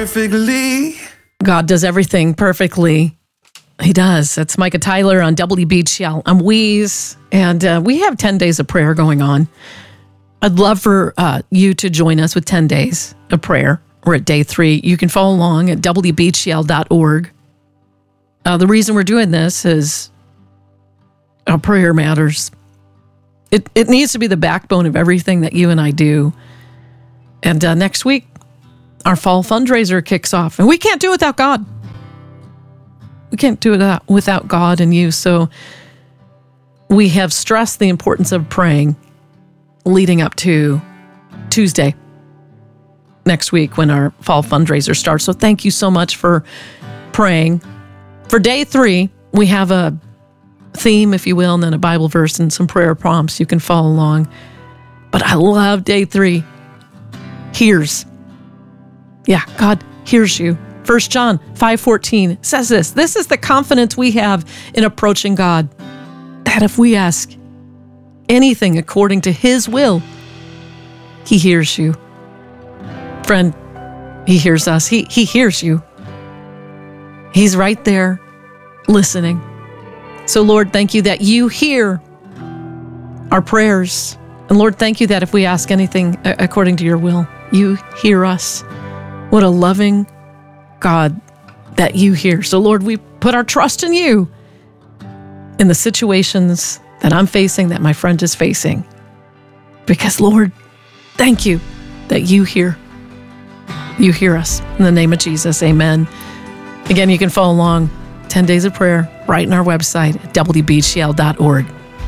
perfectly. God does everything perfectly. He does. That's Micah Tyler on WBGL. I'm Wheeze, and we have 10 days of prayer going on. I'd love for you to join us with 10 days of prayer. We're at day 3. You can follow along at WBGL.org. The reason we're doing this is prayer matters. It needs to be the backbone of everything that you and I do. And next week, our fall fundraiser kicks off. And we can't do it without God. We can't do it without God and you. So we have stressed the importance of praying leading up to Tuesday next week when our fall fundraiser starts. So thank you so much for praying. For day 3, we have a theme, if you will, and then a Bible verse and some prayer prompts. You can follow along. But I love day 3. Hears. Yeah, God hears you. 1 John 5:14 says this. This is the confidence we have in approaching God, that if we ask anything according to His will, He hears you. Friend, He hears us. He hears you. He's right there listening. So Lord, thank you that you hear our prayers. And Lord, thank you that if we ask anything according to your will, you hear us. What a loving God that you hear. So Lord, we put our trust in you in the situations that I'm facing, that my friend is facing. Because Lord, thank you that you hear. You hear us. In the name of Jesus, amen. Again, you can follow along 10 days of prayer right on our website at WBGL.org.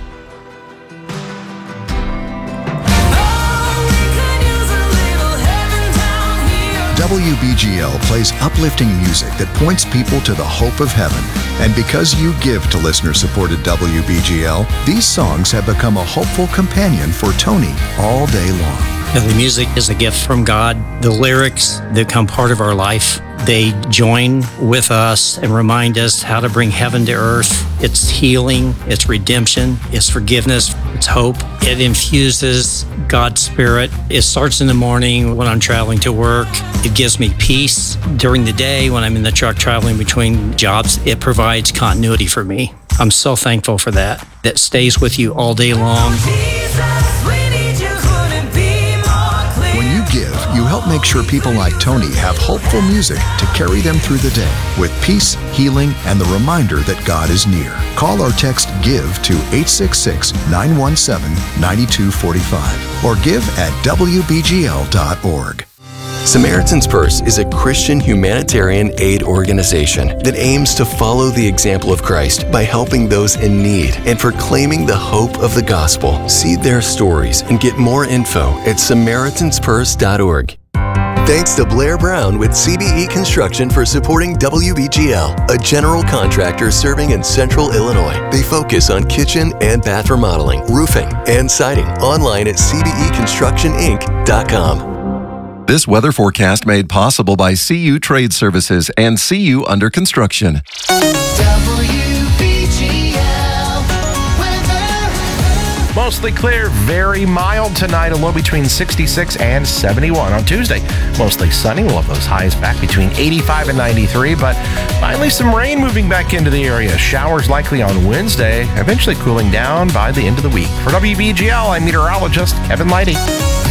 WBGL plays uplifting music that points people to the hope of heaven. And because you give to listener-supported WBGL, these songs have become a hopeful companion for Tony all day long. The music is a gift from God. The lyrics become part of our life. They join with us and remind us how to bring heaven to earth. It's healing, it's redemption, it's forgiveness, it's hope. It infuses God's Spirit. It starts in the morning when I'm traveling to work. It gives me peace during the day when I'm in the truck traveling between jobs. It provides continuity for me. I'm so thankful for that. That stays with you all day long. You help make sure people like Tony have hopeful music to carry them through the day with peace, healing, and the reminder that God is near. Call or text GIVE to 866-917-9245 or give at WBGL.org. Samaritan's Purse is a Christian humanitarian aid organization that aims to follow the example of Christ by helping those in need and proclaiming the hope of the gospel. See their stories and get more info at SamaritansPurse.org. Thanks to Blair Brown with CBE Construction for supporting WBGL, a general contractor serving in Central Illinois. They focus on kitchen and bath remodeling, roofing, and siding. Online at cbeconstructioninc.com. This weather forecast made possible by CU Trade Services and CU Under Construction. Mostly clear, very mild tonight, a low between 66 and 71. On Tuesday, mostly sunny. We'll have those highs back between 85 and 93, but finally some rain moving back into the area. Showers likely on Wednesday, eventually cooling down by the end of the week. For WBGL, I'm meteorologist Kevin Leidy.